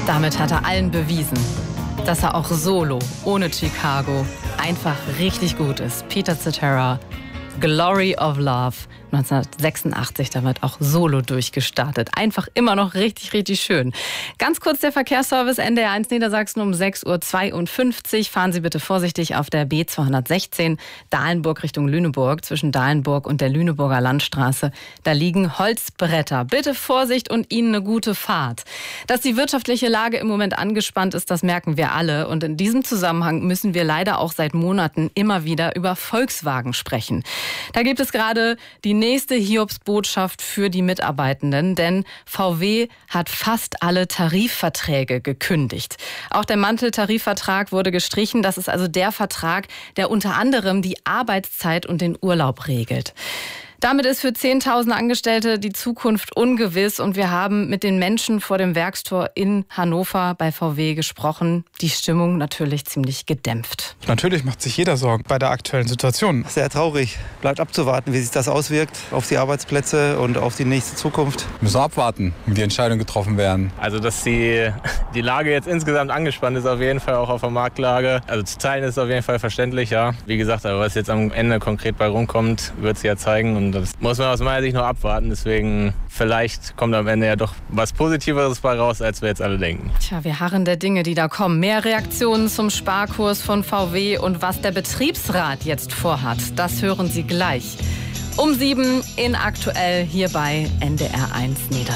Damit hat er allen bewiesen, dass er auch solo, ohne Chicago, einfach richtig gut ist. Peter Cetera, Glory of Love, 1986 damit auch solo durchgestartet. Einfach immer noch richtig, richtig schön. Ganz kurz der Verkehrsservice NDR 1 Niedersachsen um 6:52 Uhr. Fahren Sie bitte vorsichtig auf der B216 Dahlenburg Richtung Lüneburg. Zwischen Dahlenburg und der Lüneburger Landstraße. Da liegen Holzbretter. Bitte Vorsicht und Ihnen eine gute Fahrt. Dass die wirtschaftliche Lage im Moment angespannt ist, das merken wir alle. Und in diesem Zusammenhang müssen wir leider auch seit Monaten immer wieder über Volkswagen sprechen. Da gibt es gerade die nächste Hiobsbotschaft für die Mitarbeitenden, denn VW hat fast alle Tarifverträge gekündigt. Auch der Manteltarifvertrag wurde gestrichen. Das ist also der Vertrag, der unter anderem die Arbeitszeit und den Urlaub regelt. Damit ist für Zehntausende Angestellte die Zukunft ungewiss und wir haben mit den Menschen vor dem Werkstor in Hannover bei VW gesprochen. Die Stimmung natürlich ziemlich gedämpft. Natürlich macht sich jeder Sorgen bei der aktuellen Situation. Sehr traurig. Bleibt abzuwarten, wie sich das auswirkt auf die Arbeitsplätze und auf die nächste Zukunft. Wir müssen abwarten, wie die Entscheidungen getroffen werden. Also, dass die Lage jetzt insgesamt angespannt ist, auf jeden Fall auch auf der Marktlage. Also zu teilen ist auf jeden Fall verständlich, ja. Wie gesagt, aber was jetzt am Ende konkret bei rumkommt, wird es ja zeigen. Und das muss man aus meiner Sicht noch abwarten. Deswegen vielleicht kommt am Ende ja doch was Positiveres bei raus, als wir jetzt alle denken. Tja, wir harren der Dinge, die da kommen. Mehr Reaktionen zum Sparkurs von VW und was der Betriebsrat jetzt vorhat, das hören Sie gleich. Um 7 in Aktuell hier bei NDR 1 Niedersachsen.